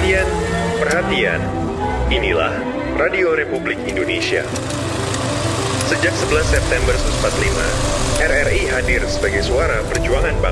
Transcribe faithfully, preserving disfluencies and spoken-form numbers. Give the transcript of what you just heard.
Perhatian, perhatian. Inilah Radio Republik Indonesia. Sejak sebelas September seribu sembilan ratus empat puluh lima, R R I hadir sebagai suara perjuangan bangsa.